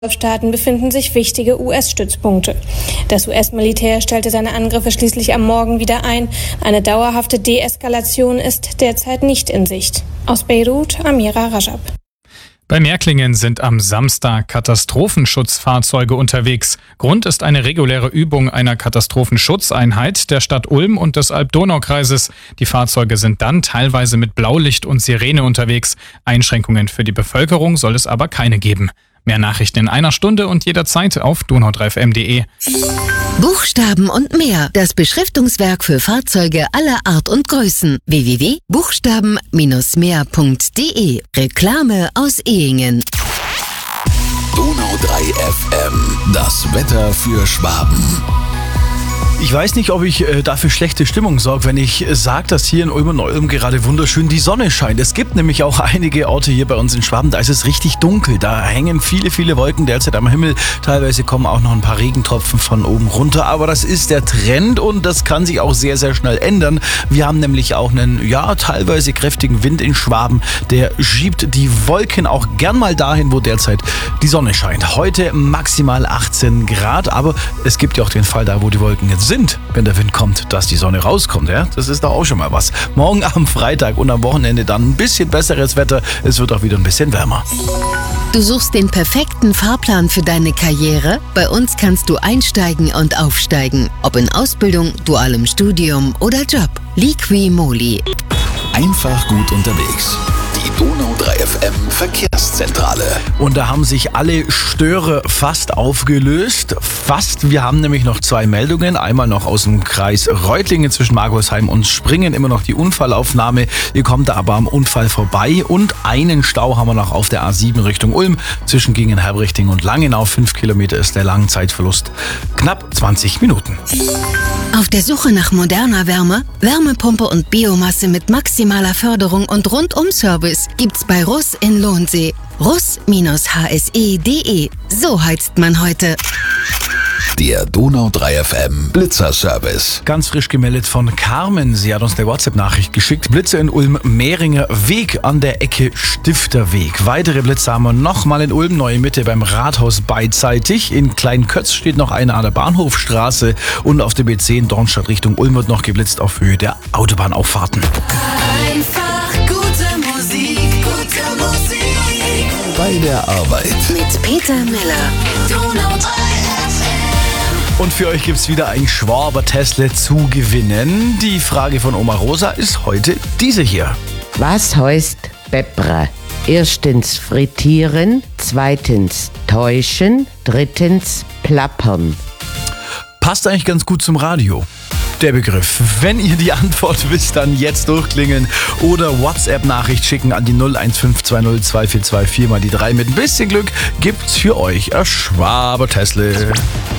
Golfstaaten befinden sich wichtige US-Stützpunkte. Das US-Militär stellte seine Angriffe schließlich am Morgen wieder ein. Eine dauerhafte Deeskalation ist derzeit nicht in Sicht. Aus Beirut, Amira Rajab. Bei Märklingen sind am Samstag Katastrophenschutzfahrzeuge unterwegs. Grund ist eine reguläre Übung einer Katastrophenschutzeinheit der Stadt Ulm und des Alb-Donau-Kreises. Die Fahrzeuge sind dann teilweise mit Blaulicht und Sirene unterwegs. Einschränkungen für die Bevölkerung soll es aber keine geben. Mehr Nachrichten in einer Stunde und jederzeit auf donau3fm.de. Buchstaben und mehr. Das Beschriftungswerk für Fahrzeuge aller Art und Größen. www.buchstaben-mehr.de. Reklame aus Ehingen. Donau3FM. Das Wetter für Schwaben. Ich weiß nicht, ob ich dafür schlechte Stimmung sorge, wenn ich sage, dass hier in Ulm und Neu-Ulm gerade wunderschön die Sonne scheint. Es gibt nämlich auch einige Orte hier bei uns in Schwaben, da ist es richtig dunkel. Da hängen viele Wolken derzeit am Himmel. Teilweise kommen auch noch ein paar Regentropfen von oben runter. Aber das ist der Trend und das kann sich auch sehr schnell ändern. Wir haben nämlich auch einen, teilweise kräftigen Wind in Schwaben. Der schiebt die Wolken auch gern mal dahin, wo derzeit die Sonne scheint. Heute maximal 18 Grad, aber es gibt ja auch den Fall da, wo die Wolken jetzt sind, wenn der Wind kommt, dass die Sonne rauskommt. Ja? Das ist doch auch schon mal was. Morgen am Freitag und am Wochenende dann ein bisschen besseres Wetter. Es wird auch wieder ein bisschen wärmer. Du suchst den perfekten Fahrplan für deine Karriere? Bei uns kannst du einsteigen und aufsteigen. Ob in Ausbildung, dualem Studium oder Job. Liqui-Moly. Einfach gut unterwegs. Die Donau3FM Verkehrszentrale. Und da haben sich alle Störer fast aufgelöst. Fast. Wir haben nämlich noch 2 Meldungen. Einmal noch aus dem Kreis Reutlingen zwischen Margolsheim und Springen. Immer noch die Unfallaufnahme. Ihr kommt da aber am Unfall vorbei. Und einen Stau haben wir noch auf der A7 Richtung Ulm. Zwischen Gingen-Herbrichting und Langenau. 5 Kilometer ist der Langzeitverlust. Knapp 20 Minuten. Auf der Suche nach moderner Wärme, Wärmepumpe und Biomasse mit maximaler Förderung und Rundum-Service gibt's bei Russ in Lohnsee. russ-hse.de. So heizt man heute. Der Donau3FM Blitzerservice. Ganz frisch gemeldet von Carmen. Sie hat uns eine WhatsApp-Nachricht geschickt. Blitze in Ulm, Mehringer Weg an der Ecke Stifterweg. Weitere Blitze haben wir nochmal in Ulm, Neue Mitte beim Rathaus beidseitig. In Kleinkötz steht noch einer an der Bahnhofstraße. Und auf der B10 in Dornstadt Richtung Ulm wird noch geblitzt auf Höhe der Autobahnauffahrten. Einfach gute Musik, gute Musik. Bei der Arbeit. Mit Peter Miller. Und für euch gibt's wieder ein Schwaber Tesla zu gewinnen. Die Frage von Oma Rosa ist heute diese hier. Was heißt Bepra? Erstens frittieren, zweitens täuschen, drittens plappern. Passt eigentlich ganz gut zum Radio, der Begriff. Wenn ihr die Antwort wisst, dann jetzt durchklingeln oder WhatsApp-Nachricht schicken an die 01520 2424 mal die 3. Mit ein bisschen Glück gibt's für euch ein Schwaber Tesla.